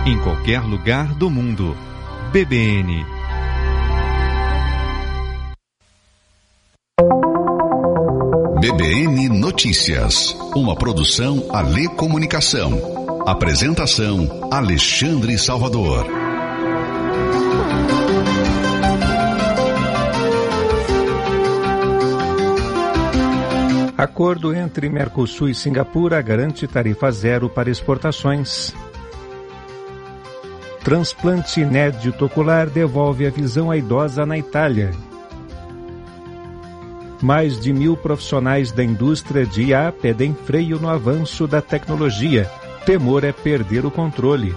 em qualquer lugar do mundo. BBN. BBN Notícias, uma produção Alê Comunicação. Apresentação Alexandre Salvador. Acordo entre Mercosul e Singapura garante tarifa zero para exportações. Transplante inédito ocular devolve a visão à idosa na Itália. Mais de 1.000 profissionais da indústria de IA pedem freio no avanço da tecnologia. Temor é perder o controle.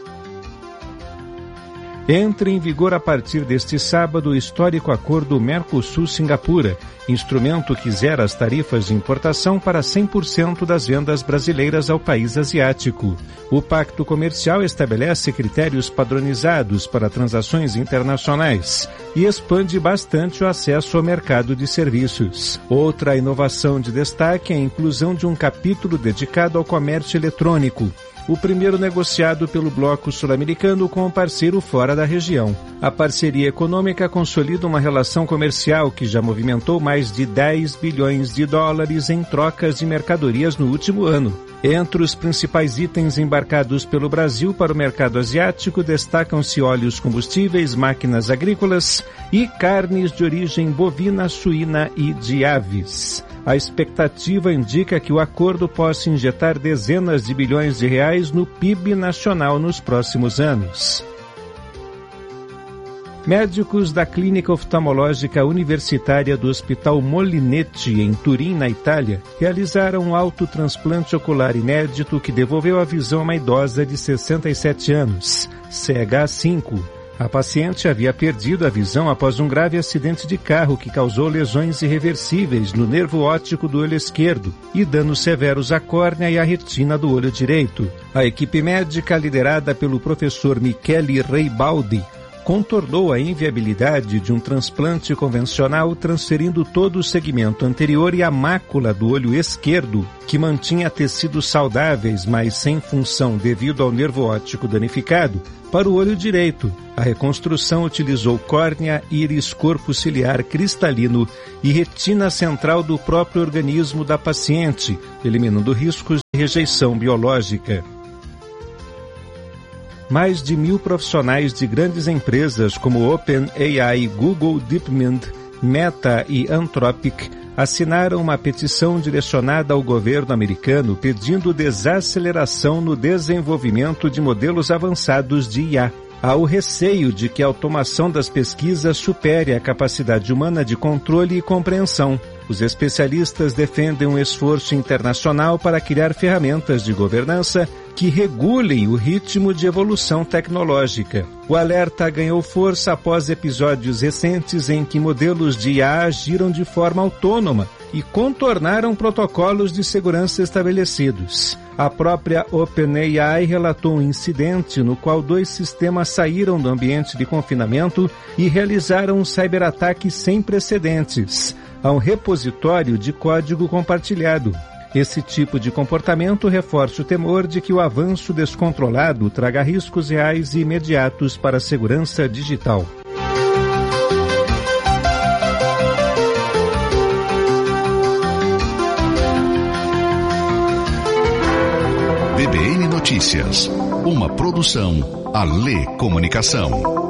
Entra em vigor a partir deste sábado o histórico acordo Mercosul-Singapura, instrumento que zera as tarifas de importação para 100% das vendas brasileiras ao país asiático. O pacto comercial estabelece critérios padronizados para transações internacionais e expande bastante o acesso ao mercado de serviços. Outra inovação de destaque é a inclusão de um capítulo dedicado ao comércio eletrônico, o primeiro negociado pelo bloco sul-americano com um parceiro fora da região. A parceria econômica consolida uma relação comercial que já movimentou mais de 10 bilhões de dólares em trocas de mercadorias no último ano. Entre os principais itens embarcados pelo Brasil para o mercado asiático destacam-se óleos combustíveis, máquinas agrícolas e carnes de origem bovina, suína e de aves. A expectativa indica que o acordo possa injetar dezenas de bilhões de reais no PIB nacional nos próximos anos. Médicos da Clínica Oftalmológica Universitária do Hospital Molinete, em Turim, na Itália, realizaram um autotransplante ocular inédito que devolveu a visão a uma idosa de 67 anos, cega há 5. A paciente havia perdido a visão após um grave acidente de carro que causou lesões irreversíveis no nervo óptico do olho esquerdo e danos severos à córnea e à retina do olho direito. A equipe médica, liderada pelo professor Michele Reibaldi, contornou a inviabilidade de um transplante convencional, transferindo todo o segmento anterior e a mácula do olho esquerdo, que mantinha tecidos saudáveis, mas sem função devido ao nervo óptico danificado, para o olho direito. A reconstrução utilizou córnea, íris, corpo ciliar cristalino e retina central do próprio organismo da paciente, eliminando riscos de rejeição biológica. Mais de 1.000 profissionais de grandes empresas como OpenAI, Google, DeepMind, Meta e Anthropic assinaram uma petição direcionada ao governo americano pedindo desaceleração no desenvolvimento de modelos avançados de IA. Há o receio de que a automação das pesquisas supere a capacidade humana de controle e compreensão. Os especialistas defendem um esforço internacional para criar ferramentas de governança que regulem o ritmo de evolução tecnológica. O alerta ganhou força após episódios recentes em que modelos de IA agiram de forma autônoma e contornaram protocolos de segurança estabelecidos. A própria OpenAI relatou um incidente no qual 2 sistemas saíram do ambiente de confinamento e realizaram um cyberataque sem precedentes a um repositório de código compartilhado. Esse tipo de comportamento reforça o temor de que o avanço descontrolado traga riscos reais e imediatos para a segurança digital. BBN Notícias, uma produção Alê Comunicação.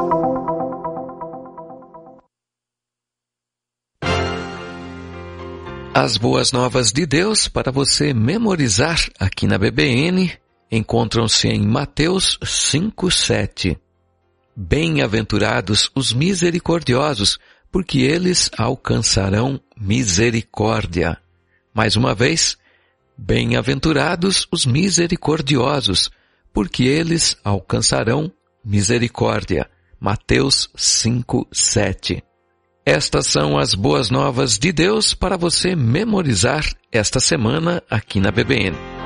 As boas novas de Deus para você memorizar aqui na BBN encontram-se em Mateus 5:7. Bem-aventurados os misericordiosos, porque eles alcançarão misericórdia. Mais uma vez, bem-aventurados os misericordiosos, porque eles alcançarão misericórdia. Mateus 5:7. Estas são as boas novas de Deus para você memorizar esta semana aqui na BBN.